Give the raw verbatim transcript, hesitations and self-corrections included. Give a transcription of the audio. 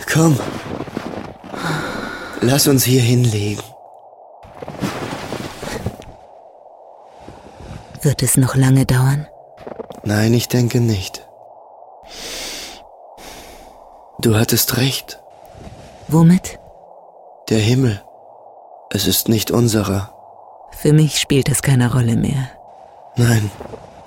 Komm. Lass uns hier hinlegen. Wird es noch lange dauern? Nein, ich denke nicht. Du hattest recht. Womit? Der Himmel. Es ist nicht unserer. Für mich spielt es keine Rolle mehr. Nein,